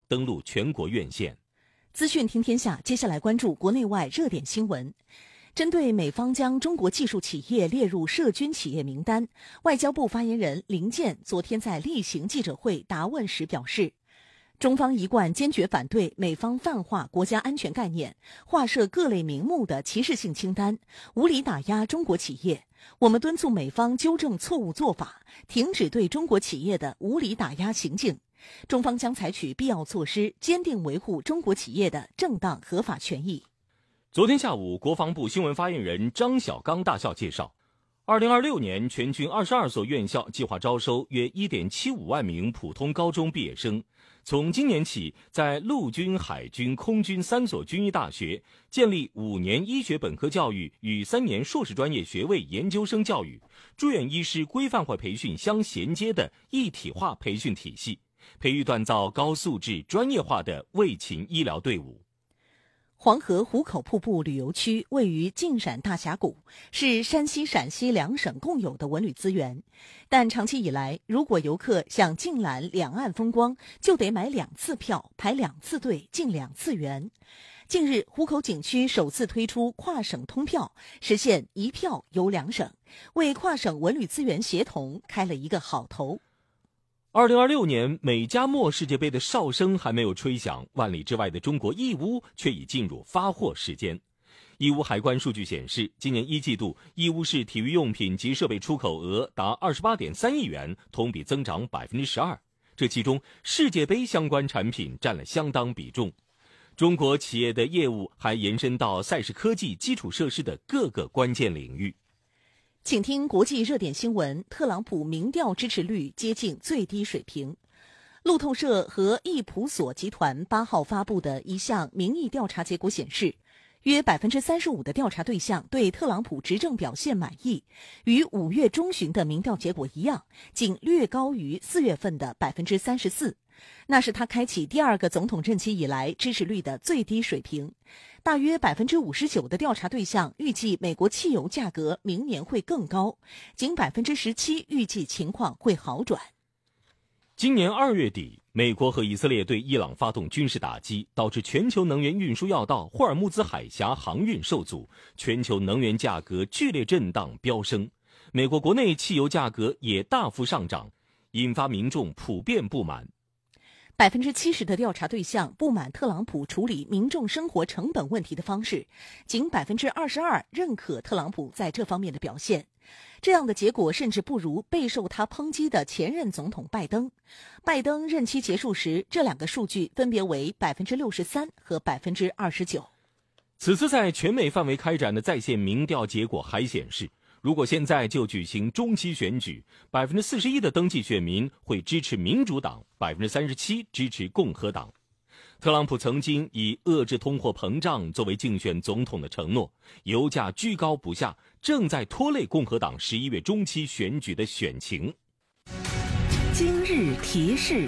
登陆全国院线。 资讯听天下，接下来关注国内外热点新闻。针对美方将中国技术企业列入涉军企业名单，外交部发言人林健昨天在例行记者会答问时表示，中方一贯坚决反对美方泛化国家安全概念，划设各类名目的歧视性清单，无理打压中国企业。我们敦促美方纠正错误做法，停止对中国企业的无理打压行径。中方将采取必要措施，坚定维护中国企业的正当合法权益。 昨天下午，国防部新闻发言人张晓刚大校介绍，2026年全军22所院校计划招收约 1.75 万名普通高中毕业生。从今年起，在陆军、海军、空军3所军医大学建立5年医学本科教育与3年硕士专业学位研究生教育、住院医师规范化培训相衔接的一体化培训体系，培育锻造高素质、专业化的卫勤医疗队伍。 黄河壶口瀑布旅游区位于晋陕大峡谷，是山西、陕西2省共有的文旅资源。但长期以来，如果游客想尽览两岸风光，就得买2次票，排2次队，进2次园。近日，壶口景区首次推出跨省通票，实现一票游2省，为跨省文旅资源协同开了一个好头。 2026年美加墨世界杯的哨声还没有吹响，万里之外的中国义乌却已进入发货时间。义乌海关数据显示，今年1季度义乌市体育用品及设备出口额达 28.3 亿元，同比增长 12%。这其中世界杯相关产品占了相当比重。中国企业的业务还延伸到赛事科技、基础设施的各个关键领域。 请听国际热点新闻，特朗普民调支持率接近最低水平。路透社和易普索集团8号发布的一项民意调查结果显示，约 35% 的调查对象对特朗普执政表现满意，与5月中旬的民调结果一样，仅略高于4月份的 34%。那是他开启第2个总统任期以来支持率的最低水平。大约 59% 的调查对象预计美国汽油价格明年会更高，仅 17% 预计情况会好转。 今年2月底，美国和以色列对伊朗发动军事打击，导致全球能源运输要道霍尔木兹海峡航运受阻，全球能源价格剧烈震荡飙升，美国国内汽油价格也大幅上涨，引发民众普遍不满。 70%的调查对象不满特朗普处理民众生活成本问题的方式，仅 22% 认可特朗普在这方面的表现。这样的结果甚至不如备受他抨击的前任总统拜登。拜登任期结束时，这2个数据分别为 63% 和 29%。 此次在全美范围开展的在线民调结果还显示，如果现在就举行中期选举， 41% 的登记选民会支持民主党， 37% 支持共和党。特朗普曾经以遏制通货膨胀作为竞选总统的承诺，油价居高不下，正在拖累共和党11月中期选举的选情。 今日提示：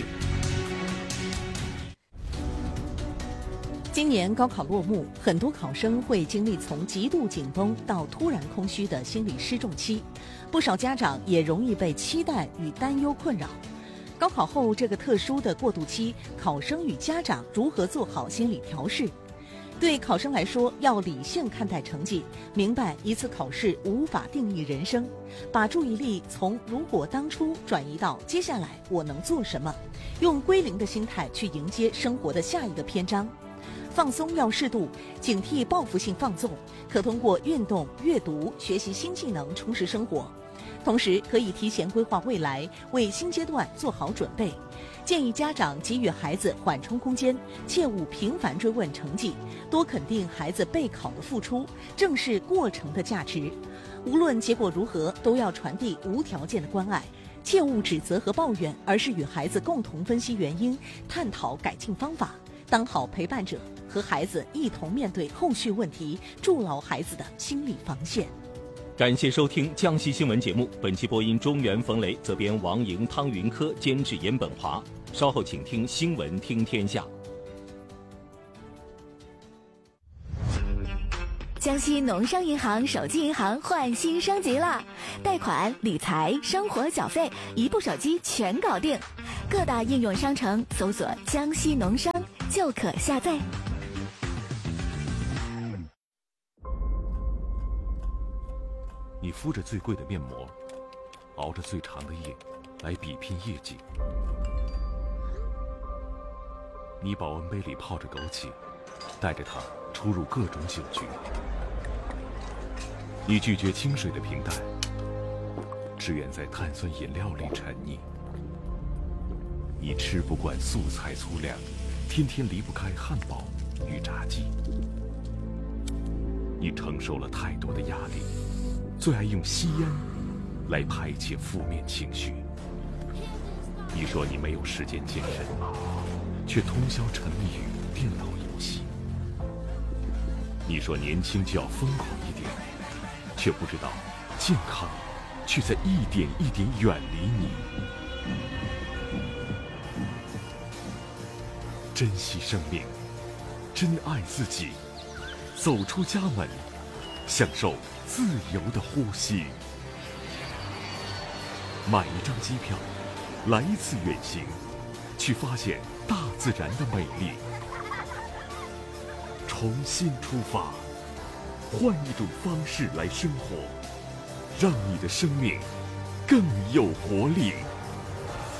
今年高考落幕，很多考生会经历从极度紧绷到突然空虚的心理失重期，不少家长也容易被期待与担忧困扰。高考后这个特殊的过渡期，考生与家长如何做好心理调试？对考生来说，要理性看待成绩，明白一次考试无法定义人生，把注意力从如果当初转移到接下来我能做什么，用归零的心态去迎接生活的下一个篇章。放松要适度，警惕报复性放纵，可通过运动、阅读、学习新技能充实生活。同时可以提前规划未来，为新阶段做好准备。建议家长给予孩子缓冲空间，切勿频繁追问成绩，多肯定孩子备考的付出，正视过程的价值。无论结果如何，都要传递无条件的关爱，切勿指责和抱怨，而是与孩子共同分析原因，探讨改进方法，当好陪伴者，和孩子一同面对后续问题，筑牢孩子的心理防线。 感谢收听江西新闻节目，本期播音中原冯雷，责编王莹、汤云科，监制严本华。稍后请听新闻听天下。 江西农商银行手机银行换新升级了，贷款、理财、生活缴费，一部手机全搞定。各大应用商城搜索江西农商就可下载。 你敷着最贵的面膜，熬着最长的夜，来比拼业绩。你保温杯里泡着枸杞，带着它出入各种酒局。你拒绝清水的平淡，只愿在碳酸饮料里沉溺。你吃不惯素菜粗粮，天天离不开汉堡与炸鸡。你承受了太多的压力，最爱用吸烟来排解负面情绪。你说你没有时间健身，却通宵沉迷于电脑游戏。你说年轻就要疯狂一点，却不知道健康却在一点一点远离你。珍惜生命，珍爱自己，走出家门，享受自由的呼吸。买一张机票，来一次远行，去发现大自然的美丽。重新出发，换一种方式来生活，让你的生命更有活力。